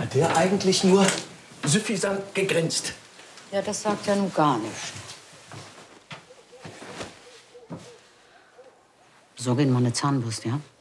hat der eigentlich nur suffisant gegrinst? Ja, das sagt ja nun gar nichts. Besorge Ihnen mal eine Zahnbürste, ja?